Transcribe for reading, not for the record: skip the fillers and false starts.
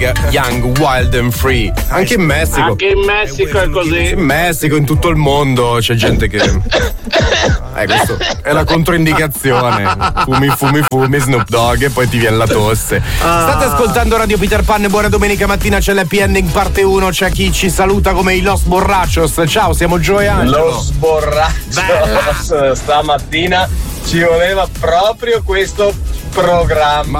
Young, Wild and Free. Anche in Messico. Anche in Messico è così. In Messico, in tutto il mondo c'è gente che. Questo è la controindicazione. Fumi, Snoop Dogg e poi ti viene la tosse. State ascoltando Radio Peter Pan, buona domenica mattina, c'è l'happy ending parte 1, c'è chi ci saluta come i Los Borrachos. Ciao, siamo Gio e Angelo. Los Borrachos, stamattina ci voleva proprio questo programma.